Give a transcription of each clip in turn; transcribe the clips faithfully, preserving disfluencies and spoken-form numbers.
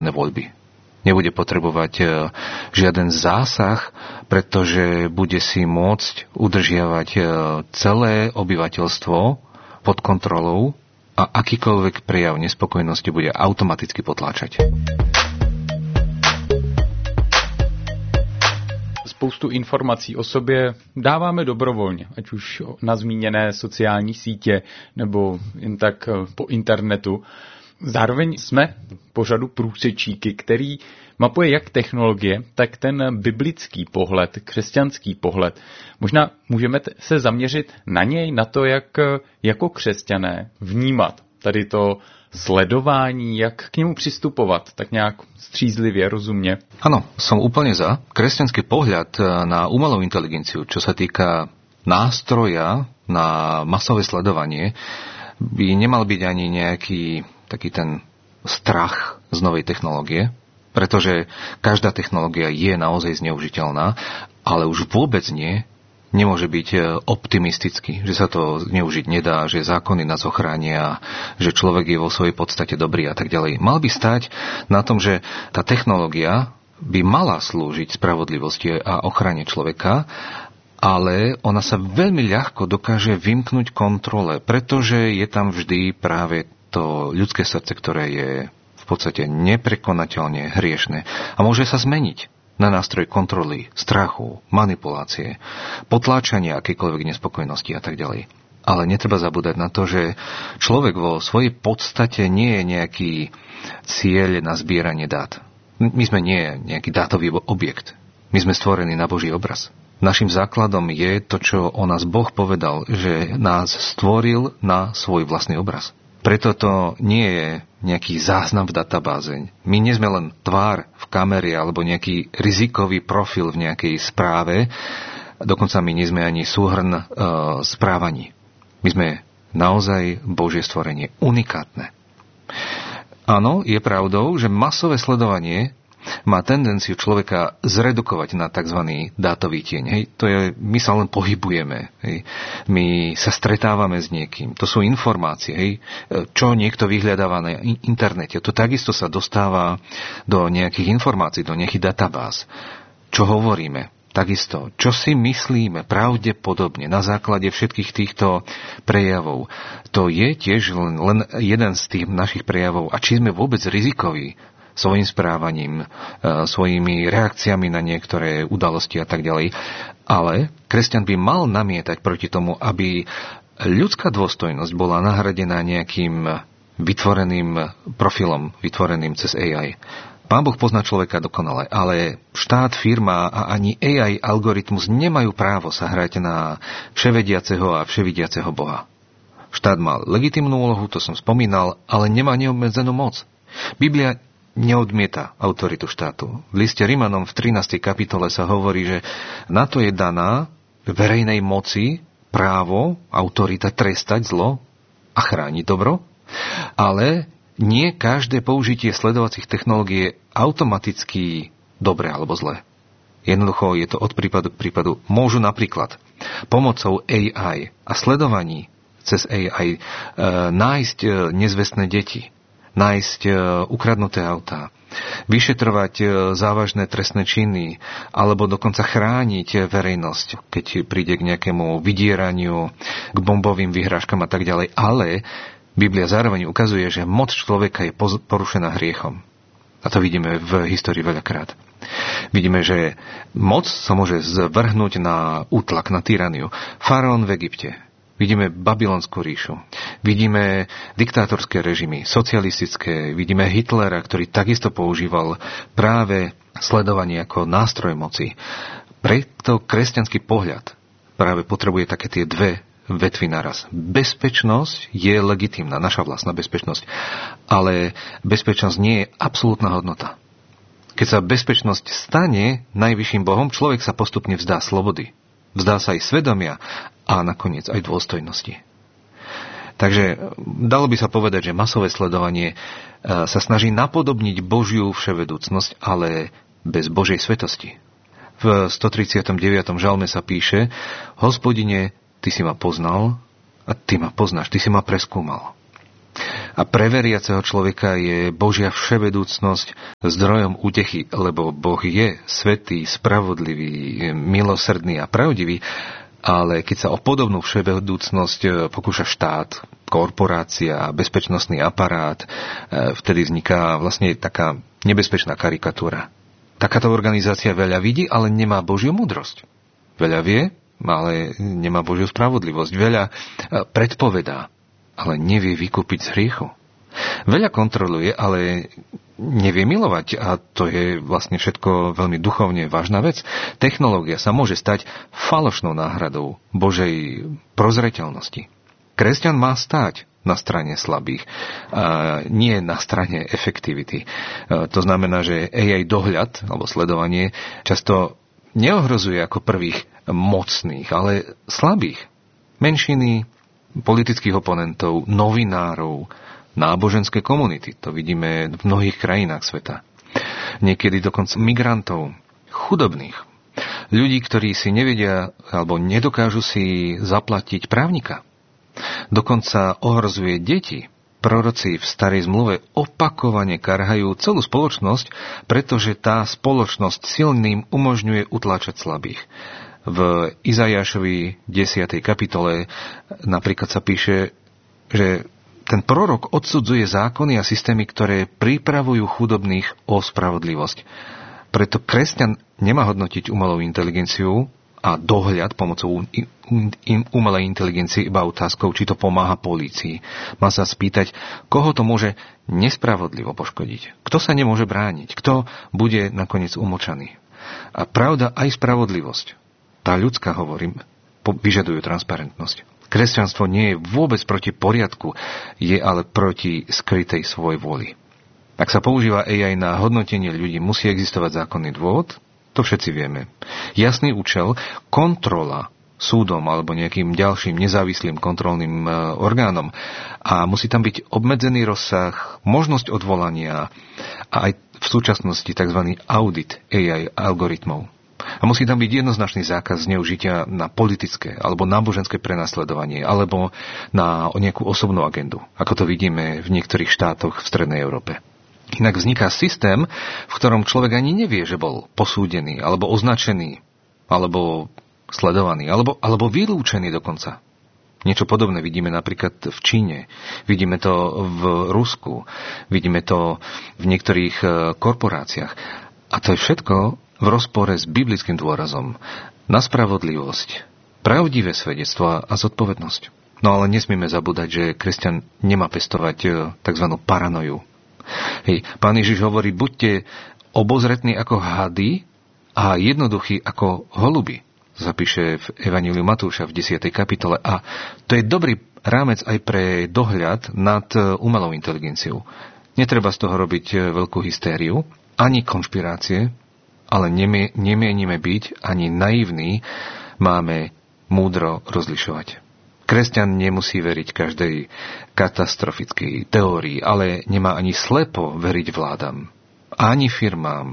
vlastné voľby. Nebude potrebovať žiaden zásah, pretože bude si môcť udržiavať celé obyvateľstvo pod kontrolou a akýkoľvek prejav nespokojnosti bude automaticky potláčať. Spoustu informací o sobě dáváme dobrovolně, ať už na zmíněné sociální sítě nebo jen tak po internetu. Zároveň jsme pořadu Průsečíky, který mapuje jak technologie, tak ten biblický pohled, křesťanský pohled. Možná můžeme se zaměřit na něj, na to, jak jako křesťané vnímat tady to sledování, jak k němu přistupovat, tak nějak střízlivě, rozumně. Áno, som úplne za. Kresťanský pohľad na umelú inteligenciu, čo sa týka nástroja na masové sledovanie, by nemal byť ani nejaký taký ten strach z novej technológie, pretože každá technológia je naozaj zneužiteľná, ale už vôbec nie nemôže byť optimistický, že sa to zneužiť nedá, že zákony nás ochránia, že človek je vo svojej podstate dobrý a tak ďalej. Mal by stať na tom, že tá technológia by mala slúžiť spravodlivosti a ochrane človeka, ale ona sa veľmi ľahko dokáže vymknúť kontrole, pretože je tam vždy práve to ľudské srdce, ktoré je v podstate neprekonateľne hriešne a môže sa zmeniť na nástroj kontroly, strachu, manipulácie, potláčania akejkoľvek nespokojnosti a tak ďalej. Ale netreba zabúdať na to, že človek vo svojej podstate nie je nejaký cieľ na zbieranie dát. My sme nie nejaký dátový objekt. My sme stvorení na Boží obraz. Naším základom je to, čo o nás Boh povedal, že nás stvoril na svoj vlastný obraz. Preto to nie je nejaký záznam v databáze. My nie sme len tvár v kamere alebo nejaký rizikový profil v nejakej správe. Dokonca my nie sme ani súhrn e, správaní. My sme naozaj Božie stvorenie, unikátne. Áno, je pravdou, že masové sledovanie má tendenciu človeka zredukovať na tzv. Dátový tieň. Hej. To je, my sa len pohybujeme. Hej. My sa stretávame s niekým. To sú informácie. Hej. Čo niekto vyhľadáva na internete. To takisto sa dostáva do nejakých informácií, do nejakých databáz. Čo hovoríme. Takisto, čo si myslíme pravdepodobne na základe všetkých týchto prejavov. To je tiež len, len jeden z tých našich prejavov. A či sme vôbec rizikoví svojim správaním, svojimi reakciami na niektoré udalosti a tak ďalej. Ale kresťan by mal namietať proti tomu, aby ľudská dôstojnosť bola nahradená nejakým vytvoreným profilom, vytvoreným cez á í. Pán Boh pozná človeka dokonale, ale štát, firma a ani á í algoritmus nemajú právo sa hrať na vševediaceho a vševidiaceho Boha. Štát má legitímnu úlohu, to som spomínal, ale nemá neobmedzenú moc. Biblia neodmieta autoritu štátu. V liste Rimanom v trinástej kapitole sa hovorí, že na to je daná verejnej moci právo, autorita trestať zlo a chrániť dobro, ale nie každé použitie sledovacích technológií je automaticky dobré alebo zlé. Jednoducho je to od prípadu k prípadu. Môžu napríklad pomocou á í a sledovaní cez á í e, nájsť e, nezvestné deti, nájsť e, ukradnuté autá, vyšetrovať e, závažné trestné činy alebo dokonca chrániť verejnosť, keď príde k nejakému vydieraniu, k bombovým vyhrážkam a tak ďalej. Ale Biblia zároveň ukazuje, že moc človeka je porušená hriechom. A to vidíme v histórii veľakrát. Vidíme, že moc sa môže zvrhnúť na útlak, na tyraniu. Faraón v Egypte. Vidíme Babylonskú ríšu. Vidíme diktátorské režimy, socialistické. Vidíme Hitlera, ktorý takisto používal práve sledovanie ako nástroj moci. Preto kresťanský pohľad práve potrebuje také tie dve vetvy naraz. Bezpečnosť je legitímna, naša vlastná bezpečnosť, ale bezpečnosť nie je absolútna hodnota. Keď sa bezpečnosť stane najvyšším Bohom, človek sa postupne vzdá slobody. Vzdá sa aj svedomia a nakoniec aj dôstojnosti. Takže dalo by sa povedať, že masové sledovanie sa snaží napodobniť Božiu vševedúcnosť, ale bez Božej svetosti. V stotridsiatom deviatom žalme sa píše: Hospodine, Ty si ma poznal a Ty ma poznáš, Ty si ma preskúmal. A pre veriaceho človeka je Božia vševedúcnosť zdrojom útechy, lebo Boh je svätý, spravodlivý, milosrdný a pravdivý, ale keď sa o podobnú vševedúcnosť pokúša štát, korporácia, bezpečnostný aparát, vtedy vzniká vlastne taká nebezpečná karikatúra. Takáto organizácia veľa vidí, ale nemá Božiu múdrosť. Veľa vie, ale nemá Božiu spravodlivosť. Veľa predpovedá, ale nevie vykúpiť z hriechu. Veľa kontroluje, ale nevie milovať a to je vlastne všetko veľmi duchovne vážna vec. Technológia sa môže stať falošnou náhradou Božej prozreteľnosti. Kresťan má stáť na strane slabých, a nie na strane efektivity. To znamená, že á í dohľad alebo sledovanie často neohrozuje ako prvých mocných, ale slabých. Menšiny, politických oponentov, novinárov, náboženské komunity. To vidíme v mnohých krajinách sveta. Niekedy dokonca migrantov, chudobných. Ľudí, ktorí si nevedia alebo nedokážu si zaplatiť právnika. Dokonca ohrozuje deti. Proroci v starej zmluve opakovane karhajú celú spoločnosť, pretože tá spoločnosť silným umožňuje utláčať slabých. V Izaiášovi desiatej kapitole napríklad sa píše, že ten prorok odsudzuje zákony a systémy, ktoré pripravujú chudobných o spravodlivosť. Preto kresťan nemá hodnotiť umelú inteligenciu a dohľad pomocou umelej inteligencie iba otázkou, či to pomáha polícii. Má sa spýtať, koho to môže nespravodlivo poškodiť. Kto sa nemôže brániť? Kto bude nakoniec umlčaný? A pravda aj spravodlivosť, tá ľudská, hovorím, vyžadujú transparentnosť. Kresťanstvo nie je vôbec proti poriadku, je ale proti skrytej svojej vôli. Ak sa používa á í na hodnotenie ľudí, musí existovať zákonný dôvod. To všetci vieme. Jasný účel, kontrola súdom alebo nejakým ďalším nezávislým kontrolným orgánom. A musí tam byť obmedzený rozsah, možnosť odvolania a aj v súčasnosti tzv. Audit á í algoritmov. A musí tam byť jednoznačný zákaz zneužitia na politické alebo náboženské prenasledovanie alebo na nejakú osobnú agendu, ako to vidíme v niektorých štátoch v Strednej Európe. Inak vzniká systém, v ktorom človek ani nevie, že bol posúdený, alebo označený, alebo sledovaný, alebo, alebo vylúčený dokonca. Niečo podobné vidíme napríklad v Číne, vidíme to v Rusku, vidíme to v niektorých korporáciách. A to je všetko v rozpore s biblickým dôrazom na spravodlivosť, pravdivé svedectvo a zodpovednosť. No ale nesmieme zabúdať, že kresťan nemá pestovať tzv. Paranoju. Hej, Pán Ježiš hovorí, buďte obozretní ako hady a jednoduchí ako holuby. Zapíše v Evanjeliu Matúša v desiatej kapitole. A to je dobrý rámec aj pre dohľad nad umelou inteligenciou. Netreba z toho robiť veľkú hystériu, ani konšpirácie, ale nemienime byť ani naivní, máme múdro rozlišovať. Kresťan nemusí veriť každej katastrofickej teórii, ale nemá ani slepo veriť vládam, ani firmám,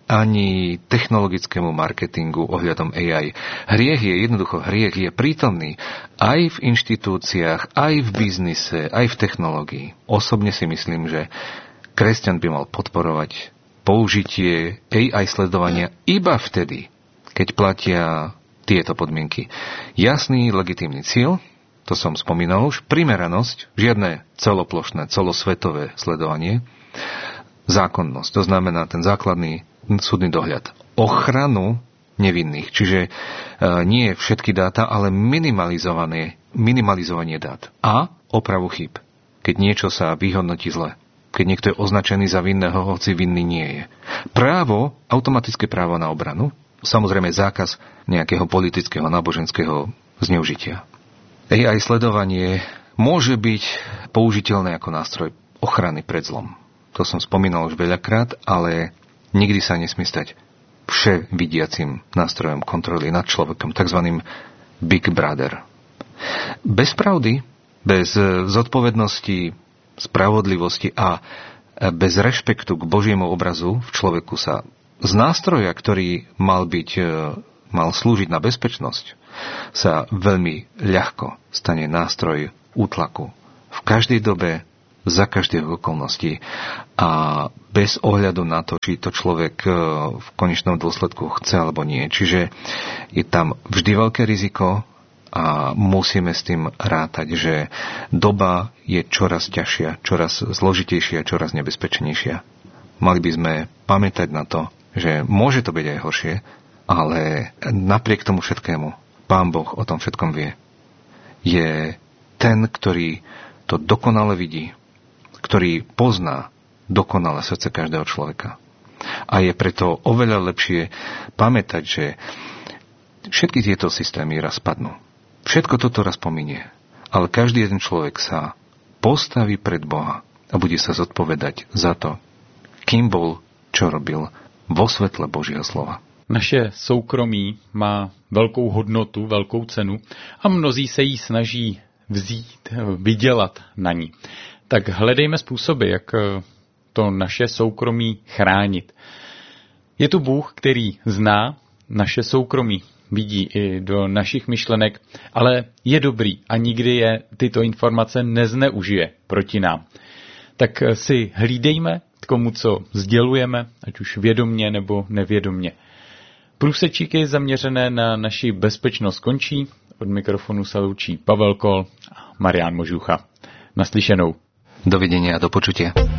ani technologickému marketingu ohľadom á í. Hriech je jednoducho hriech, je prítomný aj v inštitúciách, aj v biznise, aj v technológii. Osobne si myslím, že kresťan by mal podporovať použitie á í sledovania iba vtedy, keď platia tieto podmienky. Jasný, legitímny cieľ, to som spomínal už, primeranosť, žiadne celoplošné, celosvetové sledovanie, zákonnosť, to znamená ten základný súdny dohľad, ochranu nevinných, čiže e, nie všetky dáta, ale minimalizované, minimalizovanie dát a opravu chýb, keď niečo sa vyhodnotí zle, keď niekto je označený za vinného, hoci vinný nie je. Právo, automatické právo na obranu, samozrejme zákaz nejakého politického, náboženského zneužitia. á í sledovanie môže byť použiteľné ako nástroj ochrany pred zlom. To som spomínal už veľakrát, ale nikdy sa nesmie stať vševidiacim nástrojom kontroly nad človekom, takzvaným Big Brother. Bez pravdy, bez zodpovednosti, spravodlivosti a bez rešpektu k Božiemu obrazu v človeku sa z nástroja, ktorý mal byť, mal slúžiť na bezpečnosť, sa veľmi ľahko stane nástroj útlaku v každej dobe, za každých okolností a bez ohľadu na to, či to človek v konečnom dôsledku chce alebo nie. Čiže je tam vždy veľké riziko a musíme s tým rátať, že doba je čoraz ťažšia, čoraz zložitejšia, čoraz nebezpečnejšia. Mali by sme pamätať na to, že môže to byť aj horšie, ale napriek tomu všetkému Pán Boh o tom všetkom vie. Je ten, ktorý to dokonale vidí, ktorý pozná dokonale srdce každého človeka. A je preto oveľa lepšie pamätať, že všetky tieto systémy raz padnú. Všetko toto raz pominie. Ale každý jeden človek sa postaví pred Boha a bude sa zodpovedať za to, kým bol, čo robil vo svetle Božieho slova. Naše soukromí má velkou hodnotu, velkou cenu a mnozí se jí snaží vzít, vydělat na ní. Tak hledejme způsoby, jak to naše soukromí chránit. Je tu Bůh, který zná naše soukromí, vidí i do našich myšlenek, ale je dobrý a nikdy je tyto informace nezneužije proti nám. Tak si hlídejme k komu, co sdělujeme, ať už vědomně nebo nevědomně. Průsečíky zaměřené na naši bezpečnost končí. Od mikrofonu se loučí Pavel Kol a Marián Možucha. Naslyšenou. Dovidenia a do počutia.